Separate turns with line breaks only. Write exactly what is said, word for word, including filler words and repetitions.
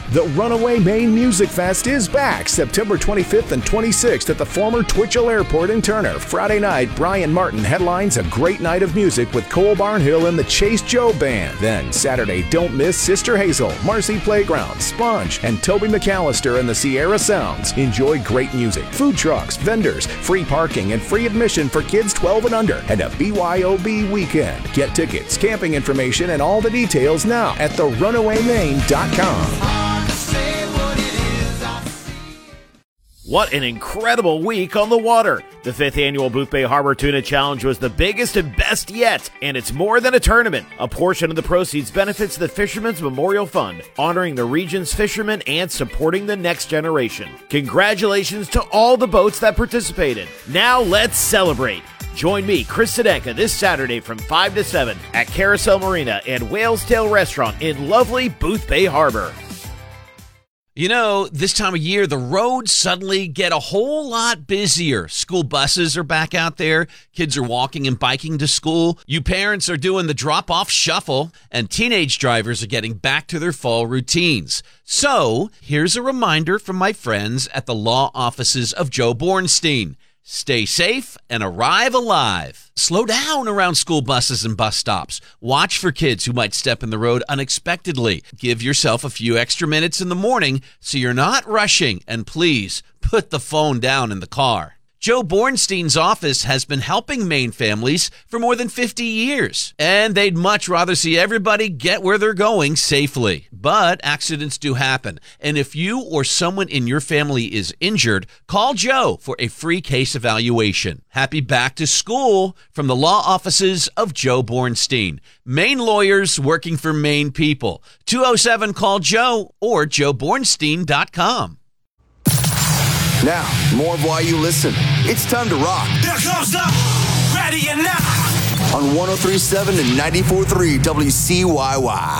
The Runaway Maine Music Fest is back September twenty-fifth and twenty-sixth at the former Twitchell Airport in Turner. Friday night, Brian Martin headlines a great night of music with Cole Barnhill and the Chase Joe Band. Then Saturday, don't miss Sister Hazel, Marcy Playground, Sponge, and Toby McAllister and the Sierra Sounds. Enjoy great music, food trucks, vendors, free parking, and free admission for kids twelve and under, and a B Y O B weekend. Get tickets, camping information, and all the details now at the runaway maine dot com.
What an incredible week on the water. The fifth annual Boothbay Harbor Tuna Challenge was the biggest and best yet, and it's more than a tournament. A portion of the proceeds benefits the Fishermen's Memorial Fund, honoring the region's fishermen and supporting the next generation. Congratulations to all the boats that participated. Now let's celebrate. Join me, Chris Sedenka, this Saturday from five to seven at Carousel Marina and Whale's Tail Restaurant in lovely Boothbay Harbor.
You know, this time of year, the roads suddenly get a whole lot busier. School buses are back out there. Kids are walking and biking to school. You parents are doing the drop-off shuffle, and teenage drivers are getting back to their fall routines. So, here's a reminder from my friends at the law offices of Joe Bornstein. Stay safe and arrive alive. Slow down around school buses and bus stops. Watch for kids who might step in the road unexpectedly. Give yourself a few extra minutes in the morning so you're not rushing. And please, put the phone down in the car. Joe Bornstein's office has been helping Maine families for more than fifty years, and they'd much rather see everybody get where they're going safely. But accidents do happen, and if you or someone in your family is injured, call Joe for a free case evaluation. Happy back to school from the law offices of Joe Bornstein. Maine lawyers working for Maine people. two oh seven call Joe or joe bornstein dot com.
Now, more of why you listen. It's time to rock.
Here comes the ready and now
on one oh three point seven and ninety-four point three W C Y Y.